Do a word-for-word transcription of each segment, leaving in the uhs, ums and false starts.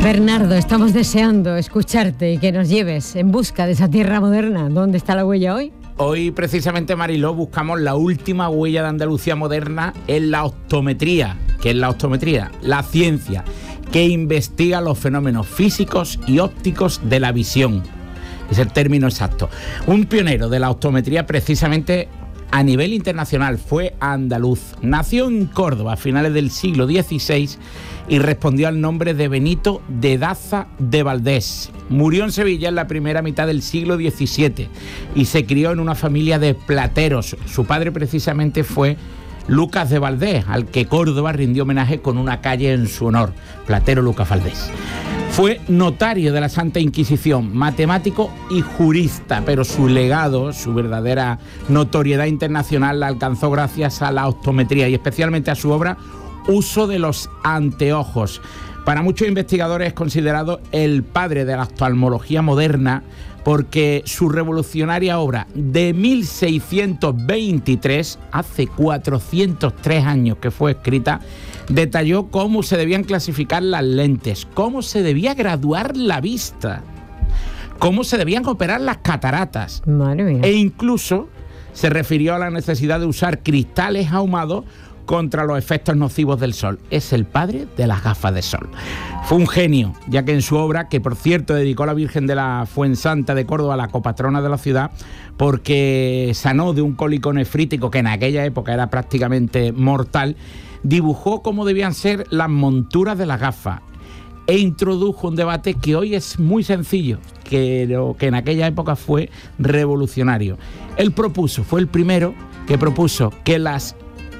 Bernardo, estamos deseando escucharte y que nos lleves en busca de esa tierra moderna. ¿Dónde está la huella hoy? Hoy, precisamente, Mariló, buscamos la última huella de Andalucía moderna en la optometría. ¿Qué es la optometría? La ciencia que investiga los fenómenos físicos y ópticos de la visión. Es el término exacto. Un pionero de la optometría, precisamente a nivel internacional, fue andaluz. Nació en Córdoba a finales del siglo dieciséis y respondió al nombre de Benito de Daza de Valdés. Murió en Sevilla en la primera mitad del siglo diecisiete y se crió en una familia de plateros. Su padre precisamente fue Lucas de Valdés, al que Córdoba rindió homenaje con una calle en su honor, Platero Lucas Valdés. Fue notario de la Santa Inquisición, matemático y jurista, pero su legado, su verdadera notoriedad internacional la alcanzó gracias a la optometría y especialmente a su obra Uso de los anteojos. Para muchos investigadores es considerado el padre de la oftalmología moderna porque su revolucionaria obra de mil seiscientos veintitrés, hace cuatrocientos tres años que fue escrita, detalló cómo se debían clasificar las lentes, cómo se debía graduar la vista, cómo se debían operar las cataratas. Madre mía. E incluso se refirió a la necesidad de usar cristales ahumados contra los efectos nocivos del sol. Es el padre de las gafas de sol. Fue un genio, ya que en su obra, que por cierto dedicó a la Virgen de la Fuensanta de Córdoba, la copatrona de la ciudad, porque sanó de un cólico nefrítico que en aquella época era prácticamente mortal, dibujó cómo debían ser las monturas de las gafas e introdujo un debate que hoy es muy sencillo, pero que en aquella época fue revolucionario. Él propuso, fue el primero que propuso que las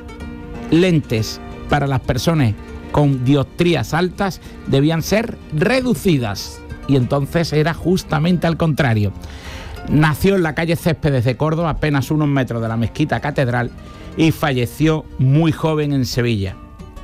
lentes para las personas con dioptrías altas debían ser reducidas, y entonces era justamente al contrario. Nació en la calle Céspedes de Córdoba, apenas unos metros de la mezquita catedral, y falleció muy joven en Sevilla.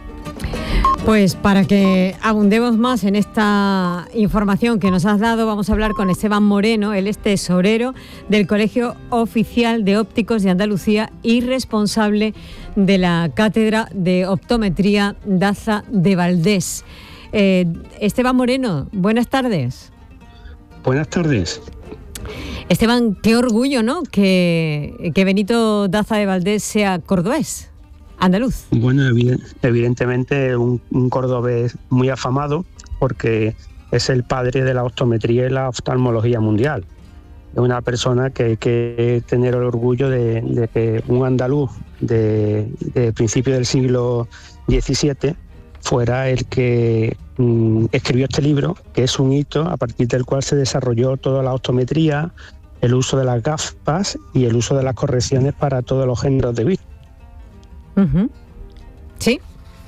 Pues para que abundemos más en esta información que nos has dado, vamos a hablar con Esteban Moreno. Él es tesorero del Colegio Oficial de Ópticos de Andalucía y responsable de la Cátedra de Optometría Daza de Valdés. Eh, Esteban Moreno, buenas tardes. Buenas tardes. Esteban, qué orgullo, ¿no?, que, que Benito Daza de Valdés sea cordobés, andaluz. Bueno, evidentemente un, un cordobés muy afamado, porque es el padre de la optometría y la oftalmología mundial. Es una persona que hay que tener el orgullo de, de que un andaluz de, de principios del siglo diecisiete fuera el que mm, escribió este libro, que es un hito a partir del cual se desarrolló toda la optometría, el uso de las gafas y el uso de las correcciones para todos los géneros de vista. Uh-huh. Sí.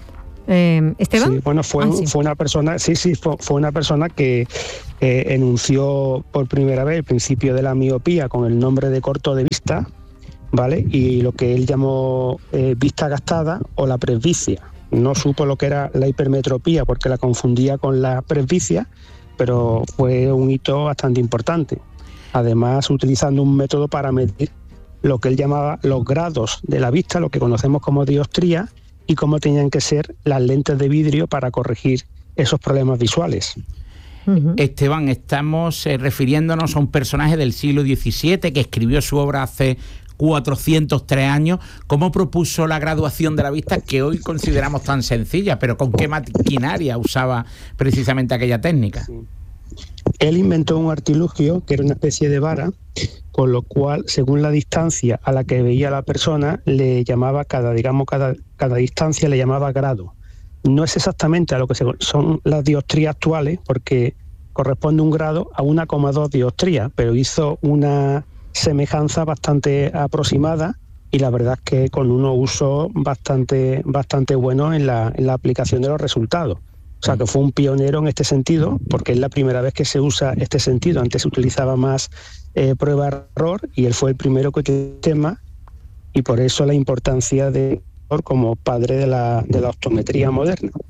Eh, ¿Esteban? Sí, bueno, fue, ah, sí. fue una persona, sí, sí, fue, fue una persona que eh, enunció por primera vez el principio de la miopía con el nombre de corto de vista, ¿vale? Y lo que él llamó eh, vista gastada o la presbicia. No supo lo que era la hipermetropía porque la confundía con la presbicia, pero fue un hito bastante importante. Además, utilizando un método para medir lo que él llamaba los grados de la vista, lo que conocemos como dioptría, y cómo tenían que ser las lentes de vidrio para corregir esos problemas visuales. Uh-huh. Esteban, estamos eh, refiriéndonos a un personaje del siglo diecisiete que escribió su obra hace cuatrocientos tres años. ¿Cómo propuso la graduación de la vista, que hoy consideramos tan sencilla, pero con qué maquinaria usaba precisamente aquella técnica? Sí. Él inventó un artilugio que era una especie de vara, con lo cual, según la distancia a la que veía la persona, le llamaba cada, digamos, cada, cada distancia le llamaba grado. No es exactamente a lo que son las dioptrías actuales, porque corresponde un grado a una coma dos dioptrías, pero hizo una semejanza bastante aproximada y la verdad es que con unos usos bastante, bastante buenos en la, en la aplicación de los resultados. O sea, que fue un pionero en este sentido, porque es la primera vez que se usa este sentido. Antes se utilizaba más eh, prueba-error y él fue el primero que utilizó el tema, y por eso la importancia de como padre de la, de la optometría moderna.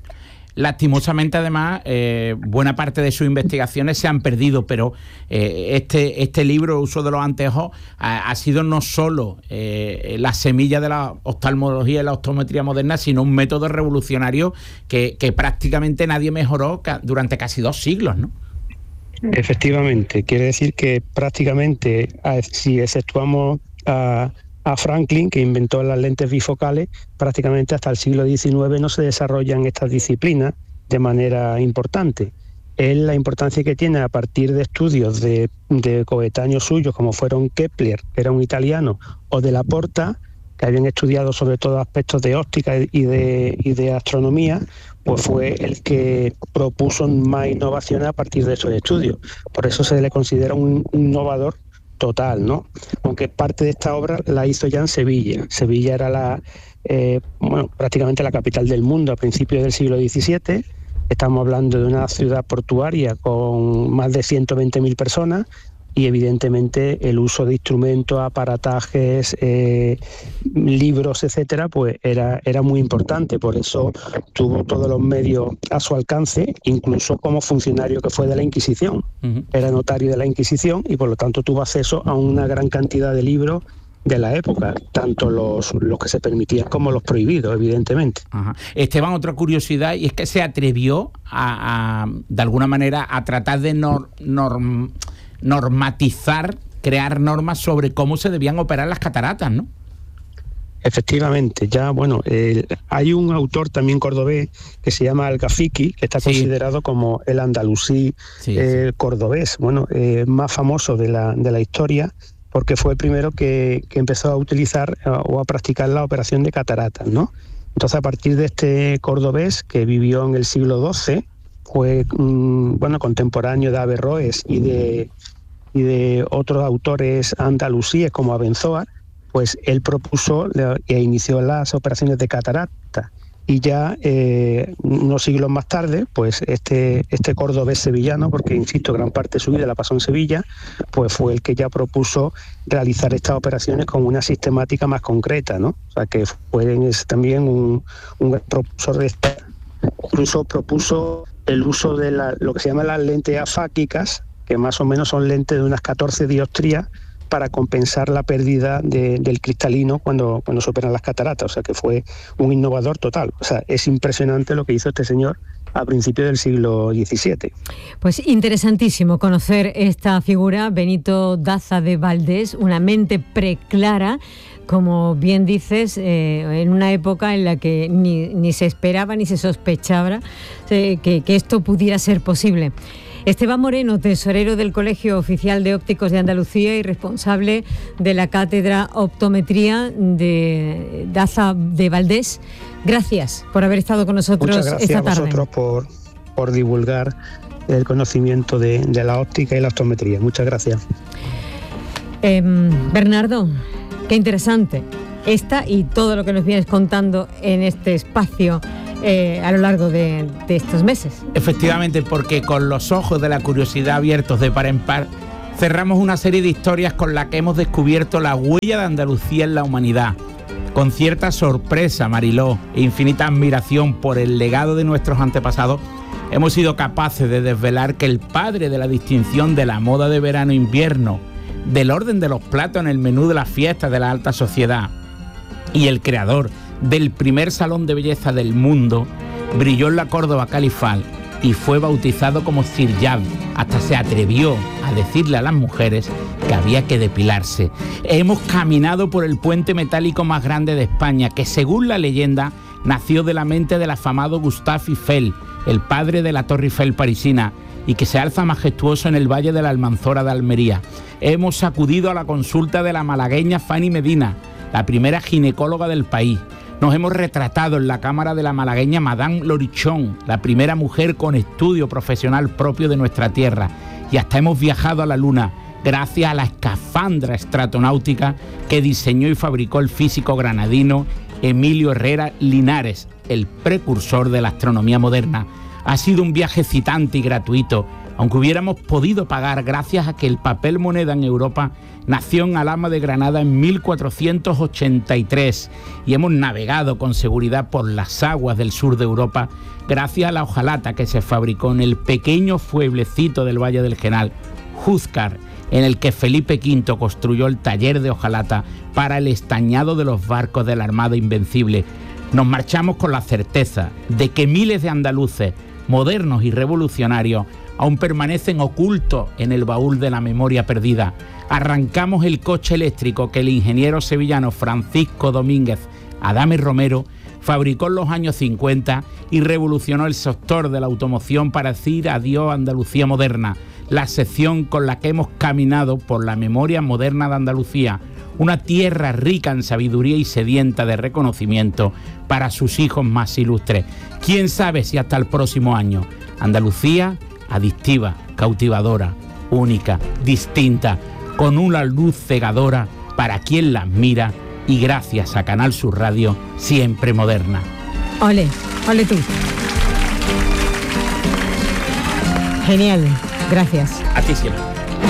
Lastimosamente, además, eh, buena parte de sus investigaciones se han perdido, pero eh, este, este libro, Uso de los anteojos, ha, ha sido no solo eh, la semilla de la oftalmología y la optometría moderna, sino un método revolucionario que, que prácticamente nadie mejoró ca- durante casi dos siglos, ¿no? Efectivamente, quiere decir que prácticamente, si exceptuamos a, a Franklin, que inventó las lentes bifocales, prácticamente hasta el siglo diecinueve no se desarrollan estas disciplinas de manera importante. Es la importancia que tiene a partir de estudios de, de coetáneos suyos, como fueron Kepler, que era un italiano, o de Laporta, que habían estudiado sobre todo aspectos de óptica y de, y de astronomía, pues fue el que propuso más innovaciones a partir de esos estudios. Por eso se le considera un, un innovador total, ¿no? Aunque parte de esta obra la hizo ya en Sevilla. Sevilla era la, eh, bueno, prácticamente la capital del mundo a principios del siglo diecisiete. Estamos hablando de una ciudad portuaria con más de ciento veinte mil personas, y evidentemente el uso de instrumentos, aparatajes, eh, libros, etcétera, pues era, era muy importante. Por eso tuvo todos los medios a su alcance, incluso como funcionario que fue de la Inquisición. Uh-huh. Era notario de la Inquisición y por lo tanto tuvo acceso a una gran cantidad de libros de la época, tanto los, los que se permitían como los prohibidos, evidentemente. Ajá. Esteban, otra curiosidad, y es que se atrevió a, a de alguna manera, a tratar de nor, norm, normatizar, crear normas sobre cómo se debían operar las cataratas, ¿no? Efectivamente, ya bueno, eh, hay un autor también cordobés que se llama Al-Ghafiqi, que está sí. considerado como el andalusí sí, eh, sí. cordobés, bueno, eh, más famoso de la, de la historia, porque fue el primero que, que empezó a utilizar uh, o a practicar la operación de cataratas, ¿no? Entonces, a partir de este cordobés, que vivió en el siglo doce, fue um, bueno, contemporáneo de Averroes y de, y de otros autores andalusíes como Abenzoar, pues él propuso e inició las operaciones de catarata. Y ya eh, unos siglos más tarde, pues este, este cordobés sevillano, porque insisto, gran parte de su vida la pasó en Sevilla, pues fue el que ya propuso realizar estas operaciones con una sistemática más concreta, ¿no? O sea, que fue es también un, un gran propulsor de esta. Incluso propuso el uso de la, lo que se llama las lentes afáquicas, que más o menos son lentes de unas catorce dioptrías, para compensar la pérdida de, del cristalino cuando, cuando se operan las cataratas. O sea que fue un innovador total. O sea, es impresionante lo que hizo este señor a principios del siglo diecisiete. Pues interesantísimo conocer esta figura, Benito Daza de Valdés, una mente preclara, como bien dices, eh, en una época en la que ni, ni se esperaba ni se sospechaba eh, que, que esto pudiera ser posible. Esteban Moreno, tesorero del Colegio Oficial de Ópticos de Andalucía y responsable de la Cátedra Optometría de Daza de Valdés, gracias por haber estado con nosotros esta tarde. Muchas gracias a vosotros por, por divulgar el conocimiento de, de la óptica y la optometría. Muchas gracias. Eh, Bernardo, qué interesante esta y todo lo que nos vienes contando en este espacio Eh, a lo largo de, de estos meses. Efectivamente, porque con los ojos de la curiosidad abiertos de par en par, cerramos una serie de historias con las que hemos descubierto la huella de Andalucía en la humanidad. Con cierta sorpresa, Mariló, e infinita admiración por el legado de nuestros antepasados, hemos sido capaces de desvelar que el padre de la distinción de la moda de verano-invierno, del orden de los platos en el menú de las fiestas de la alta sociedad y el creador del primer salón de belleza del mundo, brilló en la Córdoba califal y fue bautizado como Sir Jab. Hasta se atrevió a decirle a las mujeres que había que depilarse. Hemos caminado por el puente metálico más grande de España, que según la leyenda nació de la mente del afamado Gustave Eiffel, el padre de la Torre Eiffel parisina, y que se alza majestuoso en el Valle de la Almanzora de Almería. Hemos acudido a la consulta de la malagueña Fanny Medina, la primera ginecóloga del país. Nos hemos retratado en la cámara de la malagueña Madame Lorichón, la primera mujer con estudio profesional propio de nuestra tierra. Y hasta hemos viajado a la Luna, gracias a la escafandra estratonáutica que diseñó y fabricó el físico granadino Emilio Herrera Linares, el precursor de la astronomía moderna. Ha sido un viaje excitante y gratuito aunque hubiéramos podido pagar gracias a que el papel moneda en Europa nació en Alhama de Granada en mil cuatrocientos ochenta y tres y hemos navegado con seguridad por las aguas del sur de Europa gracias a la hojalata que se fabricó en el pequeño pueblecito del Valle del Genal, Júzcar, en el que Felipe quinto construyó el taller de hojalata para el estañado de los barcos de la Armada Invencible. Nos marchamos con la certeza de que miles de andaluces, modernos y revolucionarios, aún permanecen ocultos en el baúl de la memoria perdida. Arrancamos el coche eléctrico que el ingeniero sevillano Francisco Domínguez Adame Romero fabricó en los años cincuenta y revolucionó el sector de la automoción para decir adiós a Andalucía moderna, la sección con la que hemos caminado por la memoria moderna de Andalucía, una tierra rica en sabiduría y sedienta de reconocimiento para sus hijos más ilustres. ¿Quién sabe si hasta el próximo año? Andalucía, adictiva, cautivadora, única, distinta, con una luz cegadora para quien la admira y gracias a Canal Sur Radio, siempre moderna. Ole, ole tú. Genial, gracias. A ti siempre.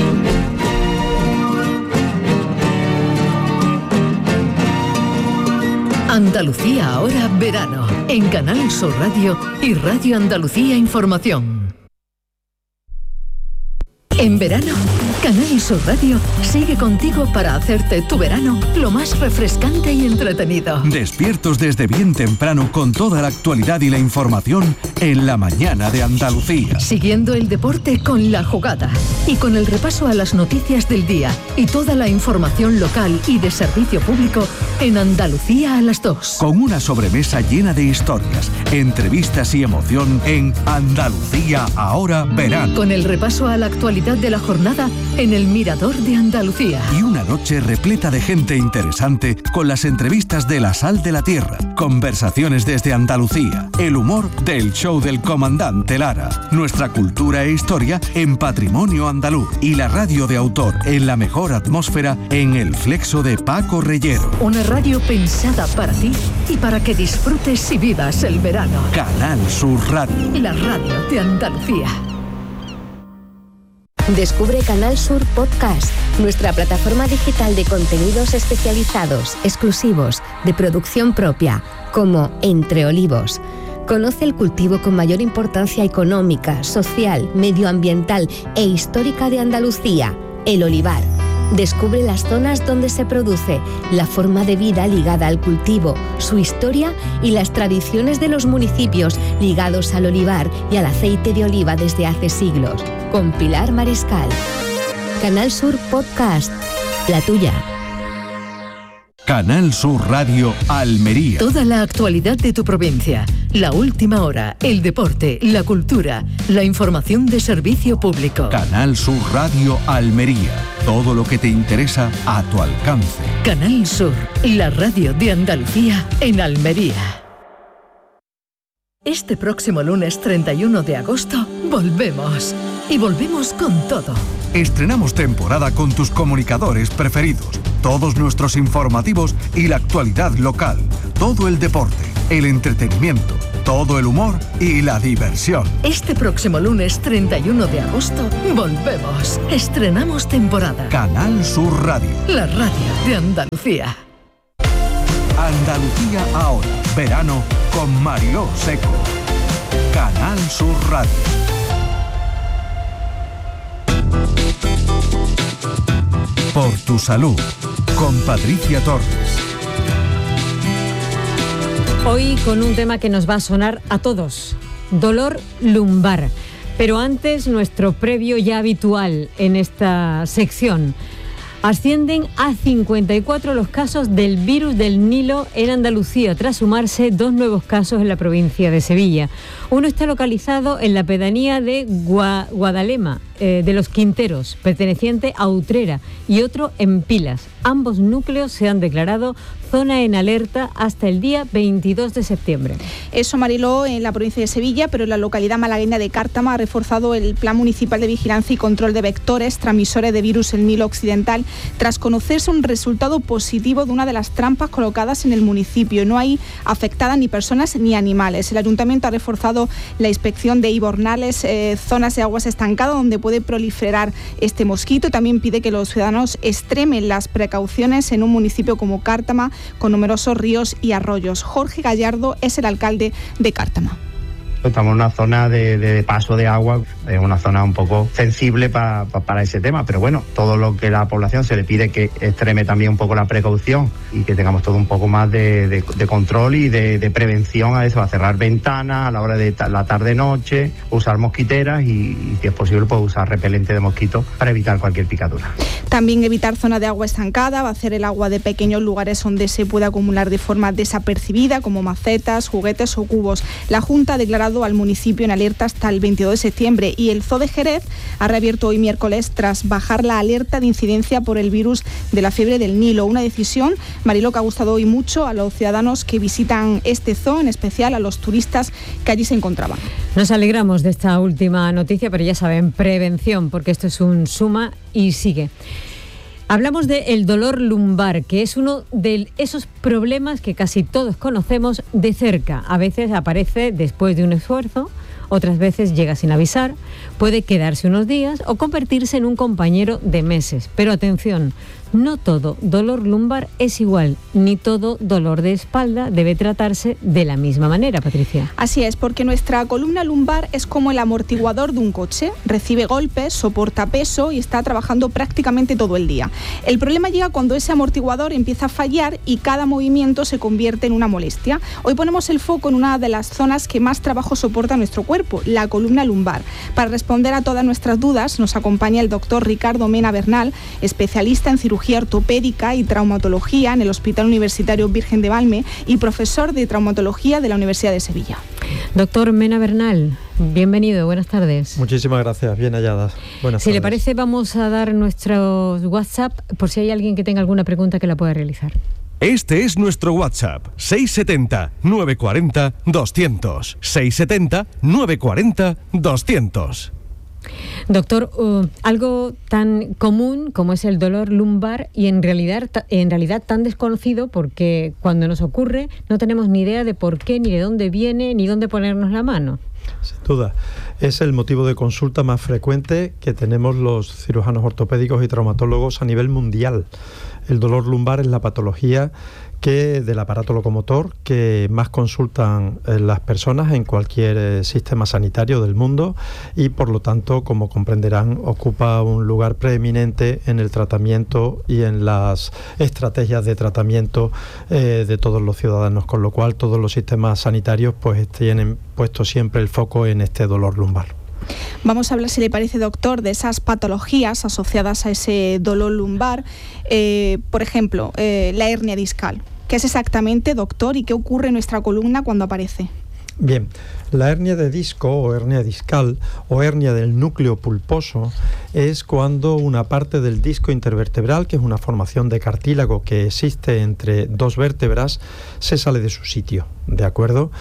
Andalucía ahora verano, en Canal Sur Radio y Radio Andalucía Información. En verano, Canal Sur Radio sigue contigo para hacerte tu verano lo más refrescante y entretenido. Despiertos desde bien temprano con toda la actualidad y la información en la mañana de Andalucía. Siguiendo el deporte con La Jugada y con el repaso a las noticias del día y toda la información local y de servicio público en Andalucía a las dos. Con una sobremesa llena de historias, entrevistas y emoción en Andalucía ahora verano. Con el repaso a la actualidad de la jornada en el Mirador de Andalucía. Y una noche repleta de gente interesante con las entrevistas de La Sal de la Tierra, conversaciones desde Andalucía, el humor del show del comandante Lara, nuestra cultura e historia en Patrimonio Andaluz y la radio de autor en la mejor atmósfera en el Flexo de Paco Reyero. Una radio pensada para ti y para que disfrutes y vivas el verano. Canal Sur Radio. La radio de Andalucía. Descubre Canal Sur Podcast, nuestra plataforma digital de contenidos especializados, exclusivos, de producción propia, como Entre Olivos. Conoce el cultivo con mayor importancia económica, social, medioambiental e histórica de Andalucía, el olivar. Descubre las zonas donde se produce, la forma de vida ligada al cultivo, su historia y las tradiciones de los municipios ligados al olivar y al aceite de oliva desde hace siglos. Con Pilar Mariscal. Canal Sur Podcast, la tuya. Canal Sur Radio Almería. Toda la actualidad de tu provincia, la última hora, el deporte, la cultura, la información de servicio público. Canal Sur Radio Almería. Todo lo que te interesa a tu alcance. Canal Sur, la radio de Andalucía en Almería. Este próximo lunes treinta y uno de agosto volvemos. Y volvemos con todo. Estrenamos temporada con tus comunicadores preferidos, todos nuestros informativos y la actualidad local, todo el deporte, el entretenimiento, todo el humor y la diversión. Este próximo lunes treinta y uno de agosto volvemos. Estrenamos temporada. Canal Sur Radio. La radio de Andalucía. Andalucía ahora, verano con Mariló Seco. Canal Sur Radio. Por tu salud, con Patricia Torres. Hoy con un tema que nos va a sonar a todos, dolor lumbar. Pero antes, nuestro previo ya habitual en esta sección. Ascienden a cincuenta y cuatro los casos del virus del Nilo en Andalucía, tras sumarse dos nuevos casos en la provincia de Sevilla. Uno está localizado en la pedanía de Gua- Guadalema, eh, de los Quinteros, perteneciente a Utrera, y otro en Pilas. Ambos núcleos se han declarado zona en alerta hasta el día veintidós de septiembre. Eso, Mariló, en la provincia de Sevilla, pero en la localidad malagueña de Cártama ha reforzado el Plan Municipal de Vigilancia y Control de Vectores transmisores de virus en Nilo Occidental, tras conocerse un resultado positivo de una de las trampas colocadas en el municipio. No hay afectadas ni personas ni animales. El ayuntamiento ha reforzado la inspección de Ibornales, eh, zonas de aguas estancadas donde puede proliferar este mosquito. También pide que los ciudadanos extremen las precauciones en un municipio como Cártama, con numerosos ríos y arroyos. Jorge Gallardo es el alcalde de Cártama. Estamos en una zona de, de paso de agua, es una zona un poco sensible pa, pa, para ese tema, pero bueno, todo lo que la población se le pide que extreme también un poco la precaución y que tengamos todo un poco más de, de, de control y de, de prevención a eso, a cerrar ventanas a la hora de ta, la tarde-noche, usar mosquiteras y, y si es posible pues usar repelente de mosquitos para evitar cualquier picadura. También evitar zonas de agua estancada, vaciar el agua de pequeños lugares donde se puede acumular de forma desapercibida, como macetas, juguetes o cubos. La Junta ha declarado al municipio en alerta hasta el veintidós de septiembre y el Zoo de Jerez ha reabierto hoy miércoles tras bajar la alerta de incidencia por el virus de la fiebre del Nilo. Una decisión, Mariló, que ha gustado hoy mucho a los ciudadanos que visitan este zoo, en especial a los turistas que allí se encontraban. Nos alegramos de esta última noticia, pero ya saben, prevención, porque esto es un suma y sigue. Hablamos del dolor lumbar, que es uno de esos problemas que casi todos conocemos de cerca. A veces aparece después de un esfuerzo, otras veces llega sin avisar, puede quedarse unos días o convertirse en un compañero de meses. Pero atención, no todo dolor lumbar es igual, ni todo dolor de espalda debe tratarse de la misma manera, Patricia. Así es, porque nuestra columna lumbar es como el amortiguador de un coche, recibe golpes, soporta peso y está trabajando prácticamente todo el día. El problema llega cuando ese amortiguador empieza a fallar y cada movimiento se convierte en una molestia. Hoy ponemos el foco en una de las zonas que más trabajo soporta nuestro cuerpo, la columna lumbar. Para responder a todas nuestras dudas nos acompaña el doctor Ricardo Mena Bernal, especialista en cirugía ortopédica y traumatología en el Hospital Universitario Virgen de Valme y profesor de traumatología de la Universidad de Sevilla. Doctor Mena Bernal, bienvenido, buenas tardes. Muchísimas gracias, bien halladas. Buenas si tardes. le parece, vamos a dar nuestros WhatsApp por si hay alguien que tenga alguna pregunta que la pueda realizar. Este es nuestro WhatsApp, seis siete cero, nueve cuatro cero, doscientos. seis siete cero, nueve cuatro cero, doscientos. Doctor, uh, algo tan común como es el dolor lumbar y en realidad, en realidad tan desconocido, porque cuando nos ocurre no tenemos ni idea de por qué, ni de dónde viene, ni dónde ponernos la mano. Sin duda, es el motivo de consulta más frecuente que tenemos los cirujanos ortopédicos y traumatólogos a nivel mundial. El dolor lumbar es la patología que del aparato locomotor que más consultan eh, las personas en cualquier eh, sistema sanitario del mundo y por lo tanto, como comprenderán, ocupa un lugar preeminente en el tratamiento y en las estrategias de tratamiento eh, de todos los ciudadanos, con lo cual todos los sistemas sanitarios pues tienen puesto siempre el foco en este dolor lumbar. Vamos a hablar, si le parece, doctor, de esas patologías asociadas a ese dolor lumbar. Eh, por ejemplo, eh, la hernia discal. ¿Qué es exactamente, doctor, y qué ocurre en nuestra columna cuando aparece? Bien, la hernia de disco o hernia discal o hernia del núcleo pulposo es cuando una parte del disco intervertebral, que es una formación de cartílago que existe entre dos vértebras, se sale de su sitio, ¿de acuerdo?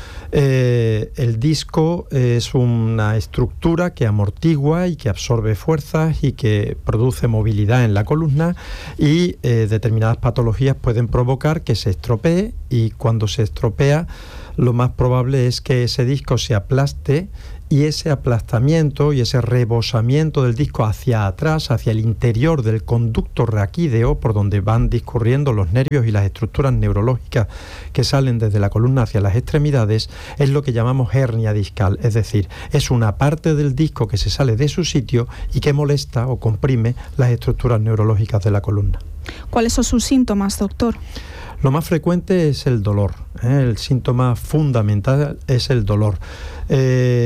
Eh, el disco es una estructura que amortigua y que absorbe fuerzas y que produce movilidad en la columna y eh, determinadas patologías pueden provocar que se estropee y cuando se estropea lo más probable es que ese disco se aplaste y ese aplastamiento y ese rebosamiento del disco hacia atrás, hacia el interior del conducto raquídeo, por donde van discurriendo los nervios y las estructuras neurológicas que salen desde la columna hacia las extremidades, es lo que llamamos hernia discal, es decir, es una parte del disco que se sale de su sitio y que molesta o comprime las estructuras neurológicas de la columna. ¿Cuáles son sus síntomas, doctor? Lo más frecuente es el dolor, ¿eh? El síntoma fundamental es el dolor. Eh,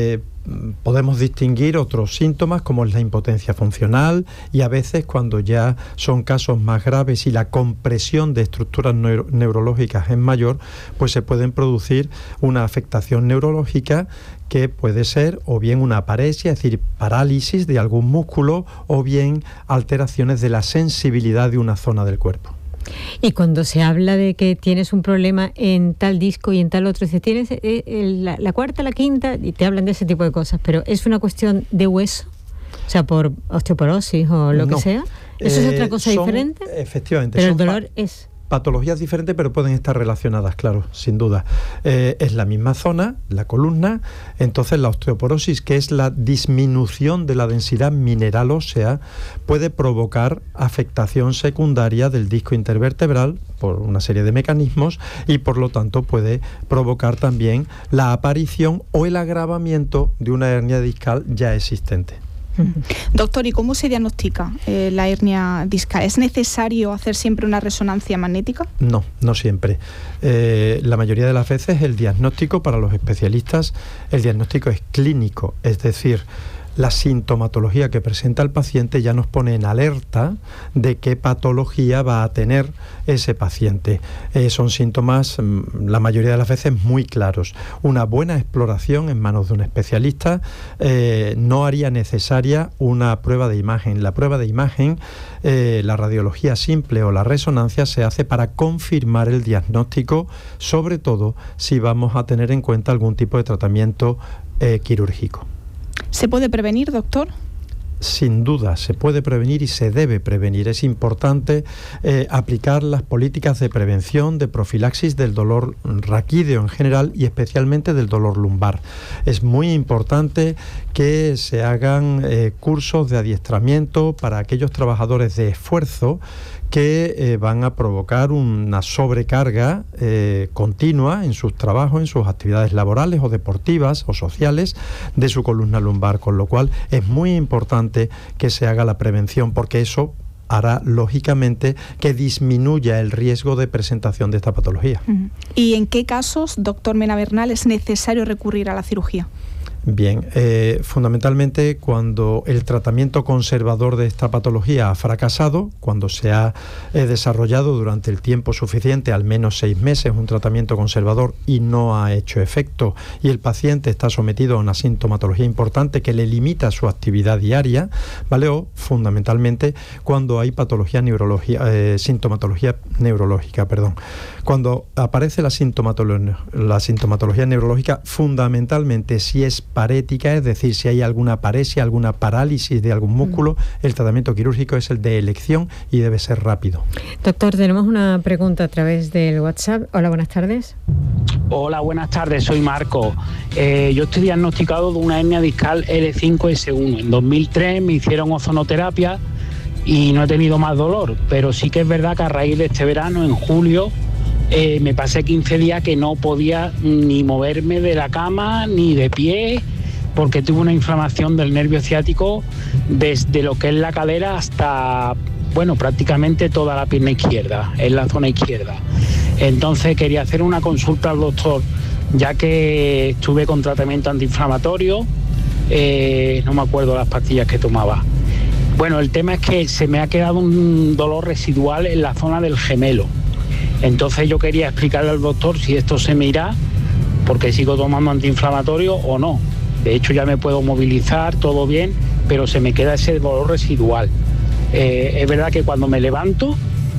podemos distinguir otros síntomas como es la impotencia funcional, y a veces cuando ya son casos más graves y la compresión de estructuras neuro- neurológicas es mayor, pues se pueden producir una afectación neurológica que puede ser o bien una aparesia, es decir, parálisis de algún músculo, o bien alteraciones de la sensibilidad de una zona del cuerpo. Y cuando se habla de que tienes un problema en tal disco y en tal otro, dices, tienes eh, el, la, la cuarta, la quinta, y te hablan de ese tipo de cosas, pero ¿es una cuestión de hueso? O sea, por osteoporosis o lo no. que sea. ¿Eso eh, es otra cosa son, diferente? Efectivamente. Pero el dolor es... Patologías diferentes, pero pueden estar relacionadas, claro, sin duda. Eh, es la misma zona, la columna. Entonces la osteoporosis, que es la disminución de la densidad mineral ósea, puede provocar afectación secundaria del disco intervertebral por una serie de mecanismos, y por lo tanto puede provocar también la aparición o el agravamiento de una hernia discal ya existente. Doctor, ¿y cómo se diagnostica eh, la hernia discal? ¿Es necesario hacer siempre una resonancia magnética? No, no siempre. Eh, la mayoría de las veces el diagnóstico para los especialistas, el diagnóstico es clínico, es decir, la sintomatología que presenta el paciente ya nos pone en alerta de qué patología va a tener ese paciente. Eh, son síntomas, la mayoría de las veces, muy claros. Una buena exploración en manos de un especialista eh, no haría necesaria una prueba de imagen. La prueba de imagen, eh, la radiología simple o la resonancia, se hace para confirmar el diagnóstico, sobre todo si vamos a tener en cuenta algún tipo de tratamiento eh, quirúrgico. ¿Se puede prevenir, doctor? Sin duda, se puede prevenir y se debe prevenir. Es importante eh, aplicar las políticas de prevención, de profilaxis del dolor raquídeo en general y especialmente del dolor lumbar. Es muy importante que se hagan eh, cursos de adiestramiento para aquellos trabajadores de esfuerzo que eh, van a provocar una sobrecarga eh, continua en sus trabajos, en sus actividades laborales o deportivas o sociales de su columna lumbar, con lo cual es muy importante que se haga la prevención, porque eso hará, lógicamente, que disminuya el riesgo de presentación de esta patología. ¿Y en qué casos, doctor Mena Bernal, es necesario recurrir a la cirugía? Bien, eh, fundamentalmente cuando el tratamiento conservador de esta patología ha fracasado, cuando se ha eh, desarrollado durante el tiempo suficiente, al menos seis meses, un tratamiento conservador y no ha hecho efecto, y el paciente está sometido a una sintomatología importante que le limita su actividad diaria, ¿vale? O fundamentalmente cuando hay patología neurología, eh, sintomatología neurológica, perdón. Cuando aparece la sintomatología, la sintomatología neurológica, fundamentalmente si es parética, es decir, si hay alguna paresia, alguna parálisis de algún músculo, el tratamiento quirúrgico es el de elección y debe ser rápido. Doctor, tenemos una pregunta a través del WhatsApp. Hola, buenas tardes. Hola, buenas tardes, soy Marco. Eh, yo estoy diagnosticado de una hernia discal L cinco S uno. En dos mil tres me hicieron ozonoterapia y no he tenido más dolor, pero sí que es verdad que a raíz de este verano, en julio, Eh, me pasé quince días que no podía ni moverme de la cama ni de pie, porque tuve una inflamación del nervio ciático desde lo que es la cadera hasta, bueno, prácticamente toda la pierna izquierda, en la zona izquierda. Entonces quería hacer una consulta al doctor, ya que estuve con tratamiento antiinflamatorio, eh, no me acuerdo las pastillas que tomaba. Bueno, el tema es que se me ha quedado un dolor residual en la zona del gemelo. Entonces yo quería explicarle al doctor si esto se me irá porque sigo tomando antiinflamatorio o no. De hecho ya me puedo movilizar, todo bien, pero se me queda ese dolor residual. Eh, es verdad que cuando me levanto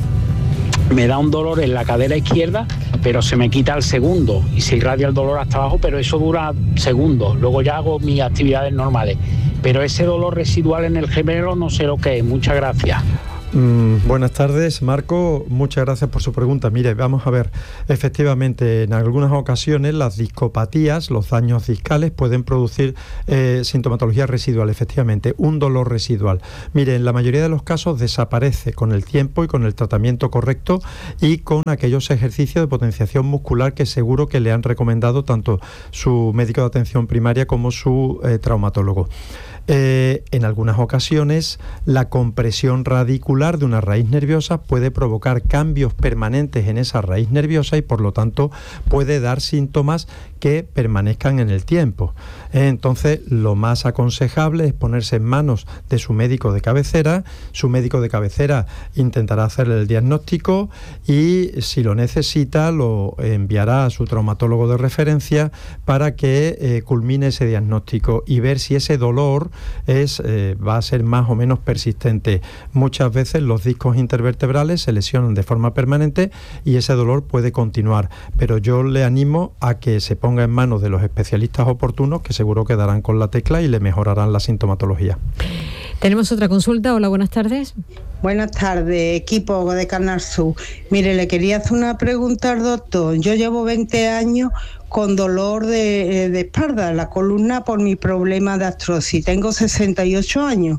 me da un dolor en la cadera izquierda, pero se me quita al segundo y se irradia el dolor hasta abajo, pero eso dura segundos. Luego ya hago mis actividades normales. Pero ese dolor residual en el gemelo no sé lo que es. Muchas gracias. Mm, buenas tardes, Marco. Muchas gracias por su pregunta. Mire, vamos a ver. Efectivamente, en algunas ocasiones las discopatías, los daños discales, pueden producir eh, sintomatología residual, efectivamente, un dolor residual. Mire, en la mayoría de los casos desaparece con el tiempo y con el tratamiento correcto y con aquellos ejercicios de potenciación muscular que seguro que le han recomendado tanto su médico de atención primaria como su eh, traumatólogo. Eh, en algunas ocasiones la compresión radicular de una raíz nerviosa puede provocar cambios permanentes en esa raíz nerviosa y por lo tanto puede dar síntomas que permanezcan en el tiempo. ¿eh? Entonces, lo más aconsejable es ponerse en manos de su médico de cabecera. Su médico de cabecera intentará hacerle el diagnóstico y, si lo necesita, lo enviará a su traumatólogo de referencia para que eh, culmine ese diagnóstico y ver si ese dolor es, eh, va a ser más o menos persistente. Muchas veces los discos intervertebrales se lesionan de forma permanente y ese dolor puede continuar, pero yo le animo a que se ponga en manos de los especialistas oportunos, que seguro que darán con la tecla y le mejorarán la sintomatología. Tenemos otra consulta. Hola, buenas tardes. Buenas tardes, equipo de Canal Sur. Mire, le quería hacer una pregunta al doctor. Yo llevo veinte años con dolor de, de espalda, la columna, por mi problema de artrosis. Tengo sesenta y ocho años.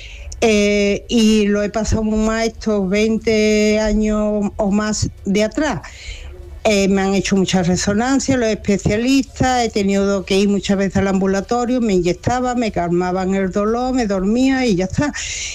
Eh, y lo he pasado muy mal estos veinte años o más de atrás. Eh, me han hecho muchas resonancias los especialistas, he tenido que ir muchas veces al ambulatorio, me inyectaban, me calmaban el dolor, me dormía y ya está.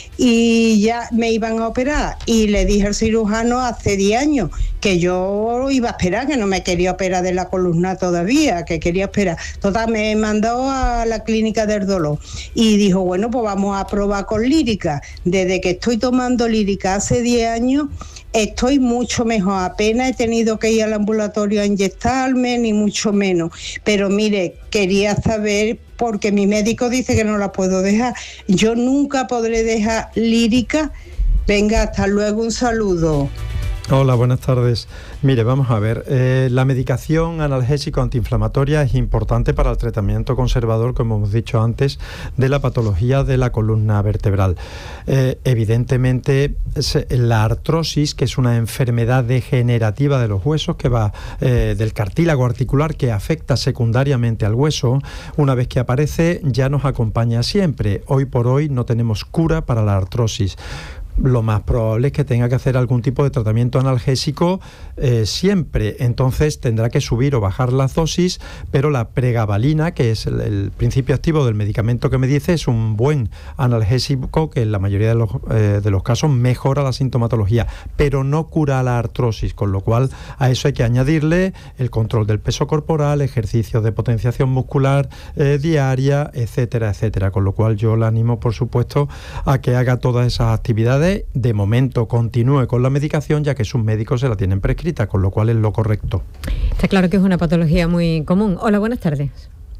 Y ya me iban a operar y le dije al cirujano hace diez años que yo iba a esperar, que no me quería operar de la columna todavía, que quería esperar. Total, me mandó a la clínica del dolor y dijo, bueno, pues vamos a probar con lírica. Desde que estoy tomando lírica hace diez años, estoy mucho mejor. Apenas he tenido que ir al ambulatorio a inyectarme, ni mucho menos. Pero mire, quería saber, porque mi médico dice que no la puedo dejar. Yo nunca podré dejar lírica. Venga, hasta luego, un saludo. Hola, buenas tardes. Mire, vamos a ver, eh, la medicación analgésico-antiinflamatoria es importante para el tratamiento conservador, como hemos dicho antes, de la patología de la columna vertebral. Eh, evidentemente, la artrosis, que es una enfermedad degenerativa de los huesos, que va eh, del cartílago articular, que afecta secundariamente al hueso, una vez que aparece ya nos acompaña siempre. Hoy por hoy no tenemos cura para la artrosis. Lo más probable es que tenga que hacer algún tipo de tratamiento analgésico eh, siempre. Entonces tendrá que subir o bajar las dosis, pero la pregabalina, que es el, el principio activo del medicamento que me dice, es un buen analgésico que en la mayoría de los, eh, de los casos mejora la sintomatología, pero no cura la artrosis, con lo cual a eso hay que añadirle el control del peso corporal, ejercicios de potenciación muscular eh, diaria, etcétera, etcétera. Con lo cual yo le animo, por supuesto, a que haga todas esas actividades. De momento continúe con la medicación, ya que sus médicos se la tienen prescrita, con lo cual es lo correcto. Está claro que es una patología muy común. Hola, buenas tardes.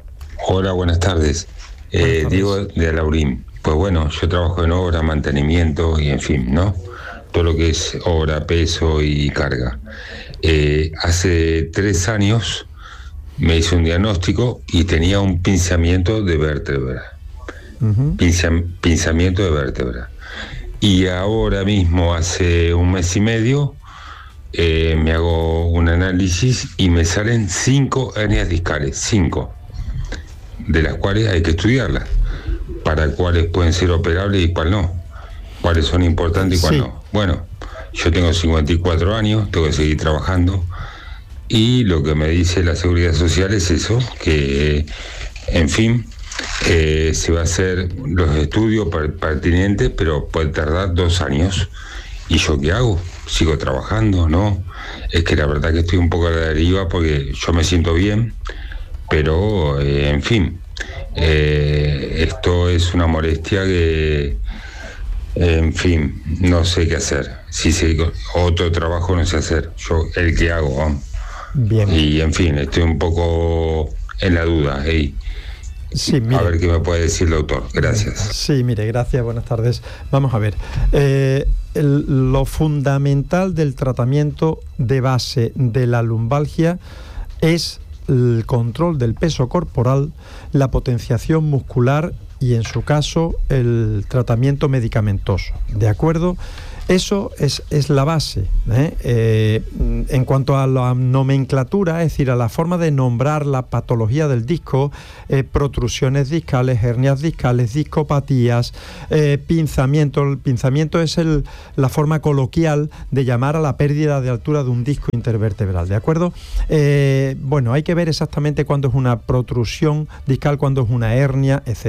Hola, buenas tardes. Buenas eh, tardes. Diego de Alaurín. Pues bueno, yo trabajo en obra, mantenimiento y en fin, ¿no? Todo lo que es obra, peso y carga. Eh, hace tres años me hice un diagnóstico y tenía un pinzamiento de vértebra. Uh-huh. Pinza, pinzamiento de vértebra. Y ahora mismo, hace un mes y medio, eh, me hago un análisis y me salen cinco hernias discales, cinco, de las cuales hay que estudiarlas, para cuáles pueden ser operables y cuáles no, cuáles son importantes y cuáles sí. no. Bueno, yo tengo cincuenta y cuatro años, tengo que seguir trabajando, y lo que me dice la Seguridad Social es eso, que, en fin, Eh, se va a hacer los estudios pertinentes, pero puede tardar dos años. ¿Y yo qué hago? ¿Sigo trabajando? ¿No? Es que la verdad que estoy un poco a la deriva porque yo me siento bien, pero eh, en fin, eh, esto es una molestia que, eh, en fin, no sé qué hacer. Si sigo, otro trabajo no sé hacer. Yo el que hago, vamos. Bien. Y en fin, estoy un poco en la duda. Hey. Sí, mire. A ver qué me puede decir el doctor. Gracias. Sí, mire, gracias, buenas tardes. Vamos a ver. Eh, el, lo fundamental del tratamiento de base de la lumbalgia es el control del peso corporal, la potenciación muscular y, en su caso, el tratamiento medicamentoso. ¿De acuerdo? Eso es, es la base, ¿eh? Eh, en cuanto a la nomenclatura, es decir, a la forma de nombrar la patología del disco, eh, protrusiones discales, hernias discales, discopatías, eh, pinzamiento. El pinzamiento es el, la forma coloquial de llamar a la pérdida de altura de un disco intervertebral, ¿de acuerdo? Eh, bueno, hay que ver exactamente cuándo es una protrusión discal, cuándo es una hernia, etcétera.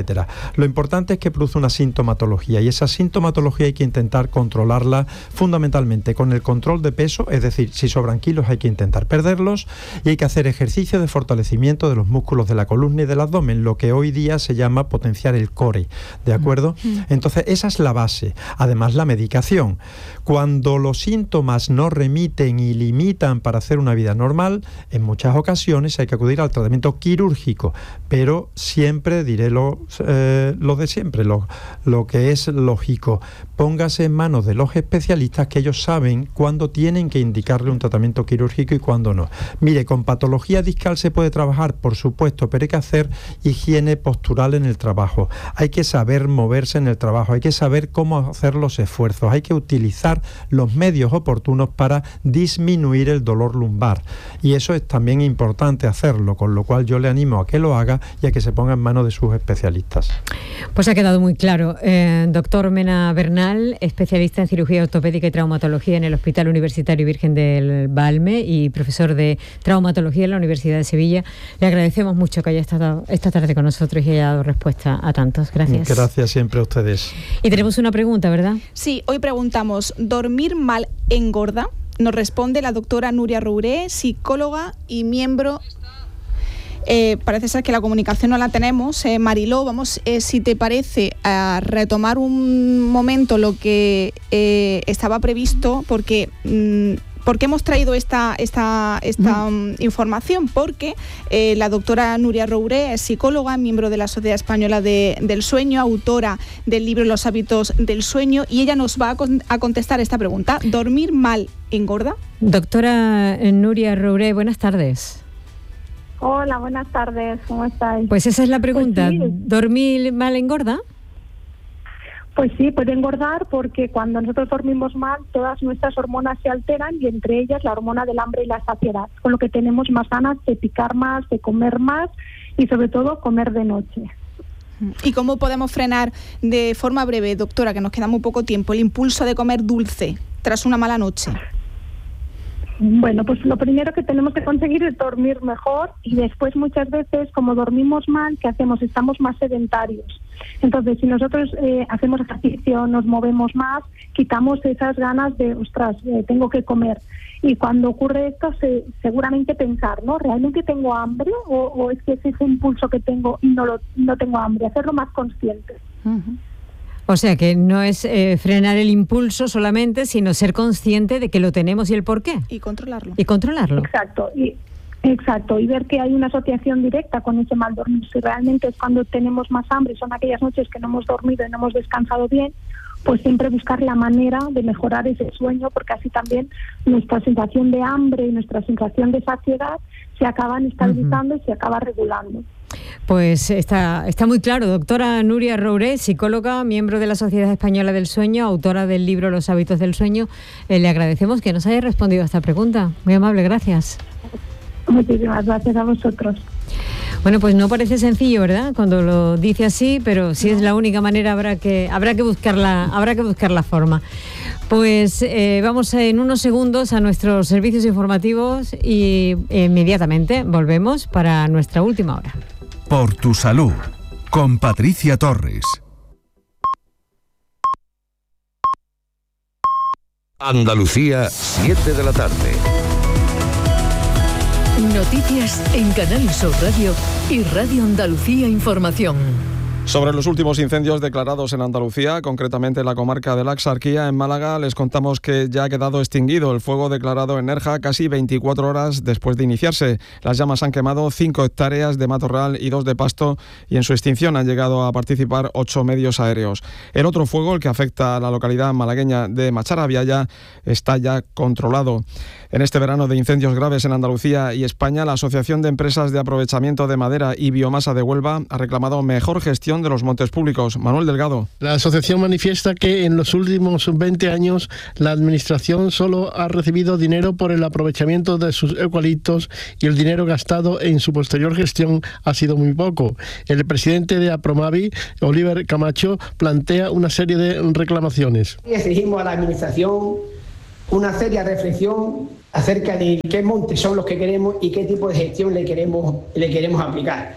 Lo importante es que produce una sintomatología y esa sintomatología hay que intentar controlarla fundamentalmente con el control de peso, es decir, si sobran kilos hay que intentar perderlos y hay que hacer ejercicio de fortalecimiento de los músculos de la columna y del abdomen, lo que hoy día se llama potenciar el core, ¿de acuerdo? Mm. Entonces esa es la base. Además la medicación. Cuando los síntomas no remiten y limitan para hacer una vida normal, en muchas ocasiones hay que acudir al tratamiento quirúrgico, pero siempre diré lo, eh, lo de siempre, lo, lo que es lógico. Póngase en manos de los especialistas, que ellos saben cuándo tienen que indicarle un tratamiento quirúrgico y cuándo no. Mire, con patología discal se puede trabajar, por supuesto, pero hay que hacer higiene postural en el trabajo. Hay que saber moverse en el trabajo, hay que saber cómo hacer los esfuerzos, hay que utilizar los medios oportunos para disminuir el dolor lumbar. Y eso es también importante hacerlo, con lo cual yo le animo a que lo haga y a que se ponga en manos de sus especialistas. Pues ha quedado muy claro. Eh, doctor Mena Bernal, especialista en cirugía ortopédica y traumatología en el Hospital Universitario Virgen del Valme y profesor de traumatología en la Universidad de Sevilla. Le agradecemos mucho que haya estado esta tarde con nosotros y haya dado respuesta a tantos. Gracias. Gracias siempre a ustedes. Y tenemos una pregunta, ¿verdad? Sí, hoy preguntamos, ¿dormir mal engorda? Nos responde la doctora Nuria Rouré, psicóloga y miembro... Eh, parece ser que la comunicación no la tenemos. Eh, Mariló, vamos, eh, si te parece, a retomar un momento lo que eh, estaba previsto, porque... Mmm, ¿Por qué hemos traído esta, esta, esta um, información? Porque eh, la doctora Nuria Rouré es psicóloga, miembro de la Sociedad Española de, del Sueño, autora del libro Los hábitos del sueño, y ella nos va a, con, a contestar esta pregunta. ¿Dormir mal engorda? Doctora Nuria Rouré, buenas tardes. Hola, buenas tardes, ¿cómo estáis? Pues esa es la pregunta, pues sí. ¿Dormir mal engorda? Pues sí, puede engordar porque cuando nosotros dormimos mal, todas nuestras hormonas se alteran y entre ellas la hormona del hambre y la saciedad, con lo que tenemos más ganas de picar más, de comer más y sobre todo comer de noche. ¿Y cómo podemos frenar de forma breve, doctora, que nos queda muy poco tiempo, el impulso de comer dulce tras una mala noche? Bueno, pues lo primero que tenemos que conseguir es dormir mejor y después muchas veces, como dormimos mal, ¿qué hacemos? Estamos más sedentarios. Entonces, si nosotros eh, hacemos ejercicio, nos movemos más, quitamos esas ganas de, ostras, eh, tengo que comer. Y cuando ocurre esto, se, seguramente pensar, ¿no? ¿Realmente tengo hambre o, o es que es ese impulso que tengo y no, lo, no tengo hambre? Hacerlo más consciente. Uh-huh. O sea, que no es eh, frenar el impulso solamente, sino ser consciente de que lo tenemos y el por qué. Y controlarlo. Y controlarlo. Exacto. Y, exacto. Y ver que hay una asociación directa con ese mal dormir. Si realmente es cuando tenemos más hambre, son aquellas noches que no hemos dormido y no hemos descansado bien, pues siempre buscar la manera de mejorar ese sueño, porque así también nuestra sensación de hambre y nuestra sensación de saciedad se acaban estabilizando uh-huh. y se acaba regulando. Pues está, está muy claro. Doctora Nuria Rouré, psicóloga, miembro de la Sociedad Española del Sueño, autora del libro Los hábitos del sueño. Eh, le agradecemos que nos haya respondido a esta pregunta. Muy amable, gracias. Muchísimas gracias a vosotros. Bueno, pues no parece sencillo, ¿verdad? Cuando lo dice así, pero si es la única manera habrá que habrá que buscar la, habrá que buscar la forma. Pues eh, vamos en unos segundos a nuestros servicios informativos y inmediatamente volvemos para nuestra última hora. Por tu salud, con Patricia Torres. Andalucía, siete de la tarde. Noticias en Canal Sur Radio y Radio Andalucía Información. Sobre los últimos incendios declarados en Andalucía, concretamente en la comarca de la Axarquía, en Málaga, les contamos que ya ha quedado extinguido el fuego declarado en Nerja casi veinticuatro horas después de iniciarse. Las llamas han quemado cinco hectáreas de matorral y dos de pasto y en su extinción han llegado a participar ocho medios aéreos. El otro fuego, el que afecta a la localidad malagueña de Macharabiaya, está ya controlado. En este verano de incendios graves en Andalucía y España, la Asociación de Empresas de Aprovechamiento de Madera y Biomasa de Huelva ha reclamado mejor gestión de los montes públicos. Manuel Delgado. La asociación manifiesta que en los últimos veinte años la administración solo ha recibido dinero por el aprovechamiento de sus eucaliptos y el dinero gastado en su posterior gestión ha sido muy poco. El presidente de Apromavi, Oliver Camacho, plantea una serie de reclamaciones. Exigimos a la administración una seria reflexión acerca de qué montes son los que queremos y qué tipo de gestión le queremos, le queremos aplicar.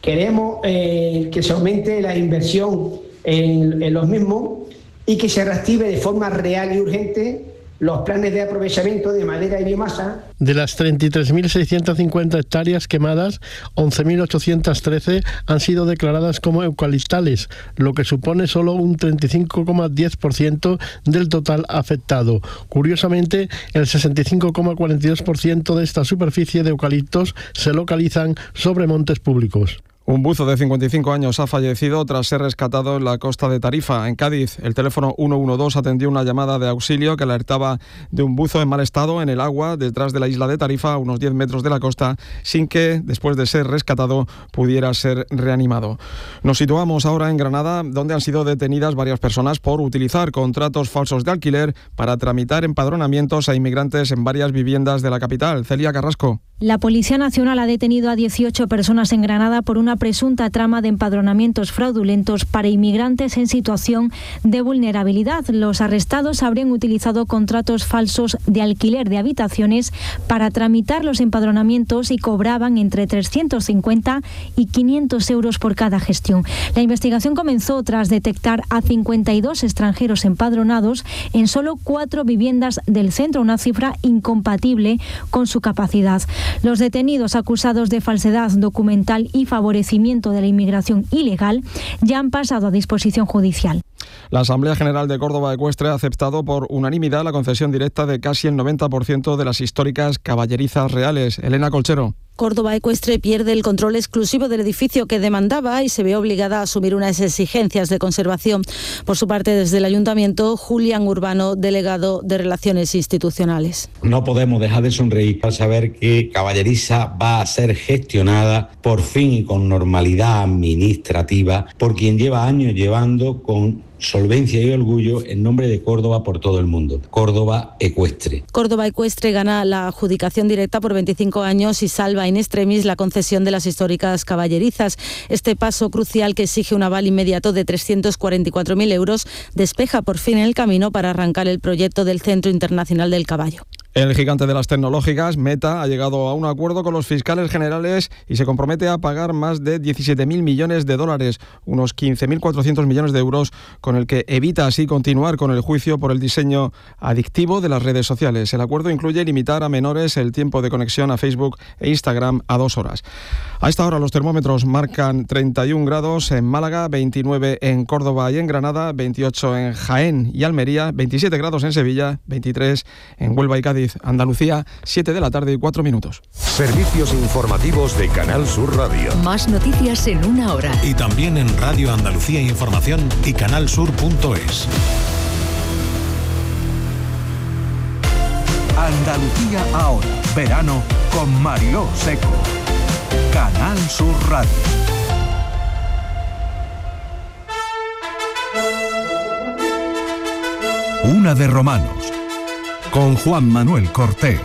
Queremos eh, que se aumente la inversión en, en los mismos y que se reactive de forma real y urgente los planes de aprovechamiento de madera y biomasa. De las treinta y tres mil seiscientas cincuenta hectáreas quemadas, once mil ochocientas trece han sido declaradas como eucaliptales, lo que supone solo un treinta y cinco coma diez por ciento del total afectado. Curiosamente, el sesenta y cinco coma cuarenta y dos por ciento de esta superficie de eucaliptos se localizan sobre montes públicos. Un buzo de cincuenta y cinco años ha fallecido tras ser rescatado en la costa de Tarifa, en Cádiz. El teléfono ciento doce atendió una llamada de auxilio que alertaba de un buzo en mal estado en el agua detrás de la isla de Tarifa, a unos diez metros de la costa, sin que, después de ser rescatado, pudiera ser reanimado. Nos situamos ahora en Granada, donde han sido detenidas varias personas por utilizar contratos falsos de alquiler para tramitar empadronamientos a inmigrantes en varias viviendas de la capital. Celia Carrasco. La Policía Nacional ha detenido a dieciocho personas en Granada por una presunta trama de empadronamientos fraudulentos para inmigrantes en situación de vulnerabilidad. Los arrestados habrían utilizado contratos falsos de alquiler de habitaciones para tramitar los empadronamientos y cobraban entre trescientos cincuenta y quinientos euros por cada gestión. La investigación comenzó tras detectar a cincuenta y dos extranjeros empadronados en solo cuatro viviendas del centro, una cifra incompatible con su capacidad. Los detenidos acusados de falsedad documental y favorecimiento de la inmigración ilegal ya han pasado a disposición judicial. La Asamblea General de Córdoba Ecuestre ha aceptado por unanimidad la concesión directa de casi el noventa por ciento de las históricas caballerizas reales. Elena Colchero. Córdoba Ecuestre pierde el control exclusivo del edificio que demandaba y se ve obligada a asumir unas exigencias de conservación. Por su parte, desde el Ayuntamiento, Julián Urbano, delegado de Relaciones Institucionales. No podemos dejar de sonreír al saber que Caballeriza va a ser gestionada por fin y con normalidad administrativa por quien lleva años llevando con solvencia y orgullo el nombre de Córdoba por todo el mundo. Córdoba Ecuestre. Córdoba Ecuestre gana la adjudicación directa por veinticinco años y salva in extremis la concesión de las históricas caballerizas. Este paso crucial, que exige un aval inmediato de trescientos cuarenta y cuatro mil euros, despeja por fin el camino para arrancar el proyecto del Centro Internacional del Caballo. El gigante de las tecnológicas, Meta, ha llegado a un acuerdo con los fiscales generales y se compromete a pagar más de diecisiete mil millones de dólares, unos quince mil cuatrocientos millones de euros, con el que evita así continuar con el juicio por el diseño adictivo de las redes sociales. El acuerdo incluye limitar a menores el tiempo de conexión a Facebook e Instagram a dos horas. A esta hora los termómetros marcan treinta y un grados en Málaga, veintinueve en Córdoba y en Granada, veintiocho en Jaén y Almería, veintisiete grados en Sevilla, veintitrés en Huelva y Cádiz. Andalucía, siete de la tarde y cuatro minutos. Servicios informativos de Canal Sur Radio. Más noticias en una hora. Y también en Radio Andalucía Información y canalsur punto es. Andalucía ahora. Verano con Mariló Seco. Canal Sur Radio. Una de Romanos. Con Juan Manuel Cortés.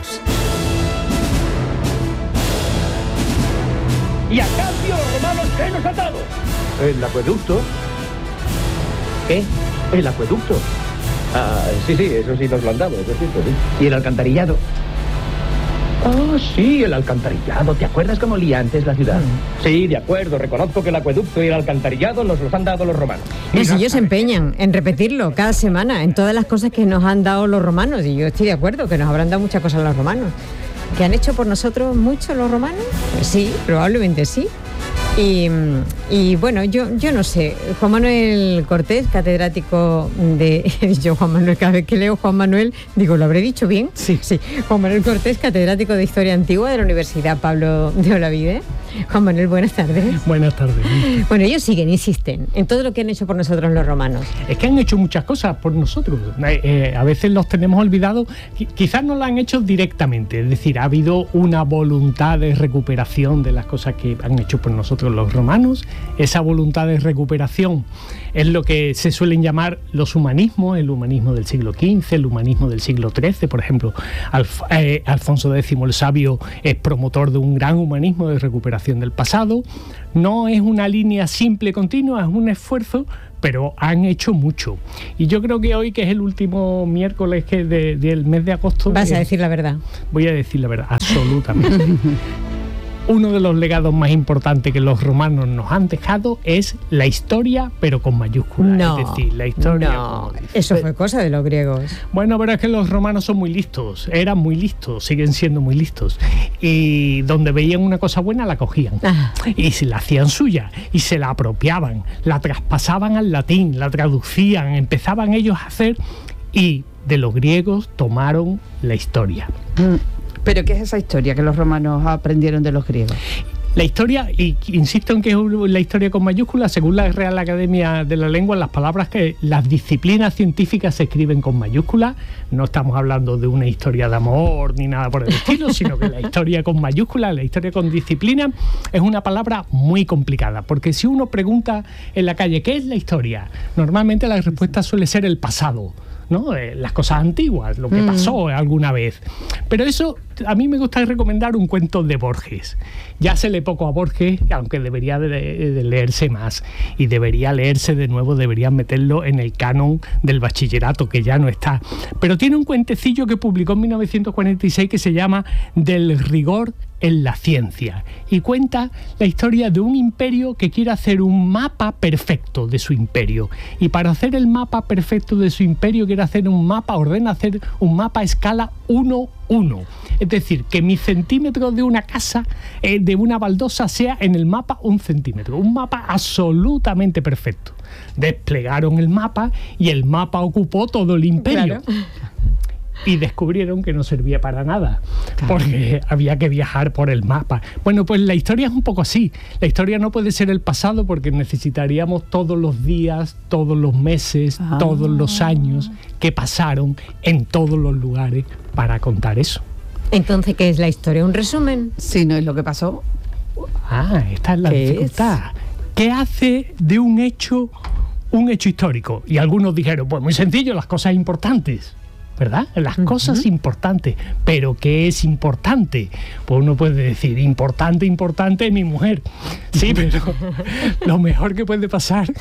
Y a cambio, los romanos, ¿qué nos han dado? El acueducto. ¿Qué? El acueducto. Ah, sí, sí, eso sí nos lo han dado, eso es cierto, sí. ¿Y el alcantarillado? Ah, sí, el alcantarillado. ¿Te acuerdas cómo olía antes la ciudad? Mm. Sí, de acuerdo. Reconozco que el acueducto y el alcantarillado nos los han dado los romanos. Y si ellos se empeñan en repetirlo cada semana, en todas las cosas que nos han dado los romanos, y yo estoy de acuerdo que nos habrán dado muchas cosas los romanos. ¿Que han hecho por nosotros mucho los romanos? Pues sí, probablemente sí. Y, y bueno, yo, yo no sé, Juan Manuel Cortés, catedrático de... He dicho Juan Manuel, cada vez que leo Juan Manuel, digo, ¿lo habré dicho bien? Sí, sí. Juan Manuel Cortés, catedrático de Historia Antigua de la Universidad Pablo de Olavide. Juan Manuel, buenas tardes. Buenas tardes. Bueno, ellos siguen, insisten, en todo lo que han hecho por nosotros los romanos. Es que han hecho muchas cosas por nosotros. Eh, eh, a veces los tenemos olvidados. Qu- quizás no lo han hecho directamente. Es decir, ha habido una voluntad de recuperación de las cosas que han hecho por nosotros los romanos. Esa voluntad de recuperación es lo que se suelen llamar los humanismos, el humanismo del siglo quince, el humanismo del siglo trece. Por ejemplo, Alf- eh, Alfonso X el Sabio es promotor de un gran humanismo de recuperación del pasado. No es una línea simple, continua, es un esfuerzo, pero han hecho mucho. Y yo creo que hoy, que es el último miércoles que de, del mes de agosto... Vas eh, a decir la verdad. Voy a decir la verdad, absolutamente. uno de los legados más importantes que los romanos nos han dejado es la historia, pero con mayúsculas. No, es decir, la historia. No, eso fue cosa de los griegos. Bueno, pero es que los romanos son muy listos, eran muy listos, siguen siendo muy listos. Y donde veían una cosa buena la cogían. Ah. Y se la hacían suya, y se la apropiaban, la traspasaban al latín, la traducían, empezaban ellos a hacer, y de los griegos tomaron la historia. Mm. ¿Pero qué es esa historia que los romanos aprendieron de los griegos? La historia, y insisto en que es la historia con mayúsculas, según la Real Academia de la Lengua, las palabras que las disciplinas científicas se escriben con mayúsculas. No estamos hablando de una historia de amor ni nada por el estilo, sino que la historia con mayúsculas, la historia con disciplina, es una palabra muy complicada, porque si uno pregunta en la calle ¿qué es la historia?, normalmente la respuesta suele ser el pasado, ¿no? Eh, las cosas antiguas, lo que pasó alguna vez. Pero eso, a mí me gusta recomendar un cuento de Borges. Ya se lee poco a Borges, aunque debería de, de leerse más. Y debería leerse de nuevo, deberían meterlo en el canon del bachillerato, que ya no está. Pero tiene un cuentecillo que publicó en mil novecientos cuarenta y seis que se llama Del rigor en la ciencia, y cuenta la historia de un imperio que quiere hacer un mapa perfecto de su imperio, y para hacer el mapa perfecto de su imperio quiere hacer un mapa, ordena hacer un mapa a escala uno uno, es decir, que mi centímetro de una casa, eh, de una baldosa, sea en el mapa un centímetro, un mapa absolutamente perfecto. Desplegaron el mapa y el mapa ocupó todo el imperio. Claro. Y descubrieron que no servía para nada, claro, porque había que viajar por el mapa. Bueno, pues la historia es un poco así. La historia no puede ser el pasado, porque necesitaríamos todos los días, todos los meses, ah. todos los años que pasaron en todos los lugares para contar eso. Entonces, ¿qué es la historia? ¿Un resumen? Sí, no es lo que pasó. Ah, esta es la dificultad. Es? ¿Qué hace de un hecho un hecho histórico? Y algunos dijeron, pues muy sencillo, las cosas importantes, ¿verdad? Las uh-huh. cosas importantes. ¿Pero qué es importante? Pues uno puede decir, importante, importante es mi mujer. Sí, pero lo mejor que puede pasar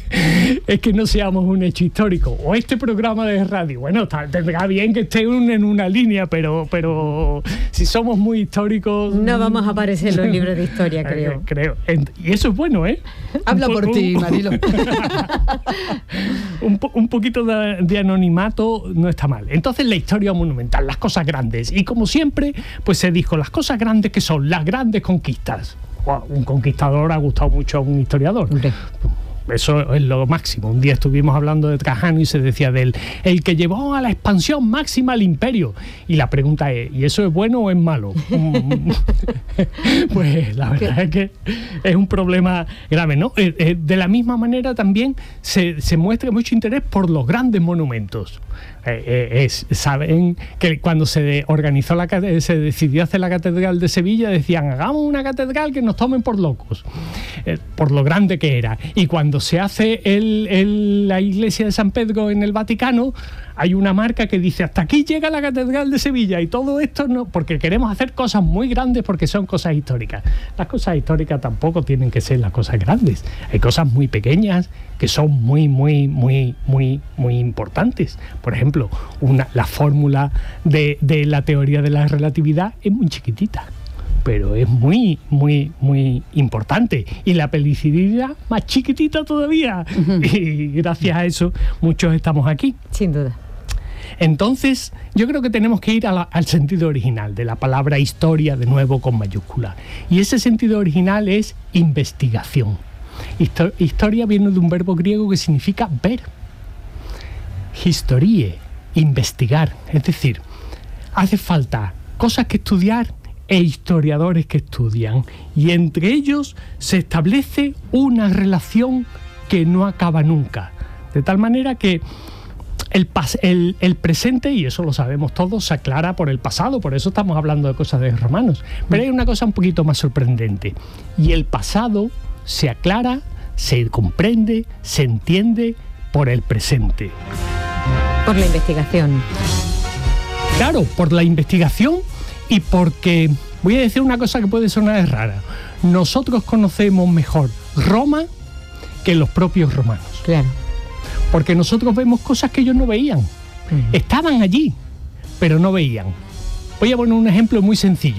es que no seamos un hecho histórico. O este programa de radio, bueno, tendrá bien que esté un, en una línea, pero, pero si somos muy históricos... No vamos a aparecer en los libros de historia, creo. Eh, creo. Y eso es bueno, ¿eh? Habla un, por un, ti, Marilo. un, po, un poquito de, de anonimato no está mal. Entonces, la historia monumental, las cosas grandes. Y como siempre, pues se dijo, las cosas grandes que son las grandes conquistas. Wow, un conquistador ha gustado mucho a un historiador. Okay. Eso es lo máximo. Un día estuvimos hablando de Trajano y se decía de él, el que llevó a la expansión máxima al imperio. Y la pregunta es, ¿y eso es bueno o es malo? Pues la verdad ¿Qué? es que es un problema grave, ¿no? De la misma manera también se, se muestra mucho interés por los grandes monumentos. Eh, eh, es, saben que cuando se organizó la se decidió hacer la catedral de Sevilla, decían hagamos una catedral que nos tomen por locos, eh, por lo grande que era. Y cuando se hace el, el, la iglesia de San Pedro en el Vaticano, hay una marca que dice hasta aquí llega la catedral de Sevilla, y todo esto no, porque queremos hacer cosas muy grandes porque son cosas históricas. Las cosas históricas tampoco tienen que ser las cosas grandes, hay cosas muy pequeñas que son muy, muy, muy, muy, muy importantes. Por ejemplo, una, la fórmula de, de la teoría de la relatividad es muy chiquitita, pero es muy, muy, muy importante. Y la pelicidad más chiquitita todavía. Uh-huh. Y gracias a eso muchos estamos aquí. Sin duda. Entonces, yo creo que tenemos que ir a la, al sentido original de la palabra historia, de nuevo con mayúscula. Y ese sentido original es investigación. Histo- historia viene de un verbo griego que significa ver. Historie, investigar. Es decir, hace falta cosas que estudiar e historiadores que estudian. Y entre ellos se establece una relación que no acaba nunca. De tal manera que El, pas- el, el presente, y eso lo sabemos todos, se aclara por el pasado, por eso estamos hablando de cosas de romanos. Pero hay una cosa un poquito más sorprendente, y el pasado se aclara, se comprende, se entiende por el presente. Por la investigación. Claro, por la investigación, y porque, voy a decir una cosa que puede sonar rara, nosotros conocemos mejor Roma que los propios romanos. Claro. Porque nosotros vemos cosas que ellos no veían. Uh-huh. Estaban allí, pero no veían. Voy a poner un ejemplo muy sencillo.